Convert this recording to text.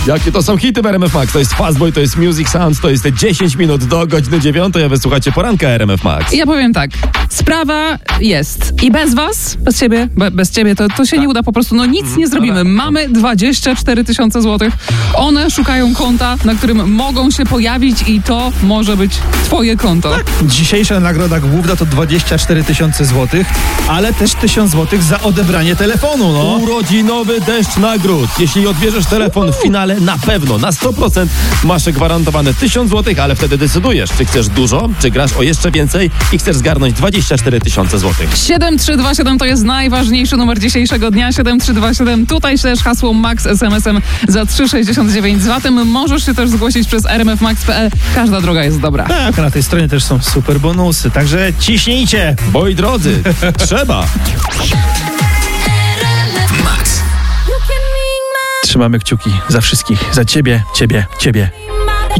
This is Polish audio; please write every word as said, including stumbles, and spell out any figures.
Jakie to są hity w R M F Max? To jest Fastboy, to jest Music Sounds, to jest dziesięć minut do godziny dziewiątej, a wy słuchacie poranka R M F Max. Ja powiem tak, sprawa jest i bez was, bez ciebie, be, bez ciebie to, to się nie uda po prostu, no nic nie zrobimy. Mamy dwadzieścia cztery tysiące złotych, one szukają konta, na którym mogą się pojawić i to może być twoje konto. Tak. Dzisiejsza nagroda główna to dwadzieścia cztery tysiące złotych, ale też tysiąc złotych za odebranie telefonu, no. Urodzinowy deszcz nagród. Jeśli odbierzesz telefon w finale, na pewno, na sto procent masz gwarantowane tysiąc złotych, ale wtedy decydujesz, czy chcesz dużo, czy grasz o jeszcze więcej i chcesz zgarnąć dwadzieścia cztery tysiące złotych. siedem trzy dwa siedem to jest najważniejszy numer dzisiejszego dnia. siedem trzy dwa siedem. Tutaj też hasło Max es em esem za trzy sześćdziesiąt dziewięć. Z tym możesz się też zgłosić przez r m f max kropka p l. Każda droga jest dobra. Tak, a na tej stronie też są super bonusy, także ciśnijcie. Moi drodzy, trzeba. Trzymamy kciuki za wszystkich, za ciebie, ciebie, ciebie.